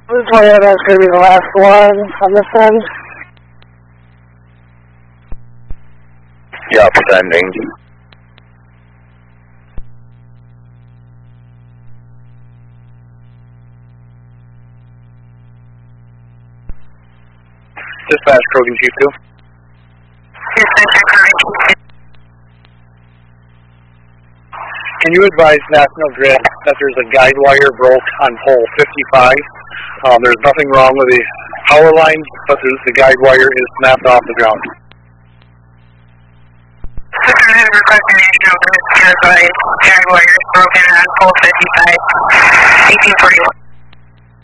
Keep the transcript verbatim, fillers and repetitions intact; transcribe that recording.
This one, that's going to be the last one on this end. Yeah, sending. Dispatch, Krogan Chief two. Dispatch, Krogan Chief two. Can you advise National Grid that there's a guide wire broke on pole fifty-five? Um, there's nothing wrong with the power line, but there's, the guide wire is snapped off the ground. System has requested National Grid to advise guide wire is broken on pole fifty-five, eighteen forty-one.